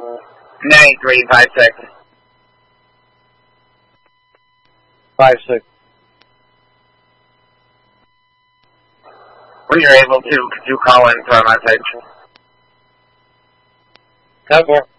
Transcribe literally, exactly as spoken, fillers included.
ninety-three, five six. Five six. When you're able to, could you call in for a message? ten four.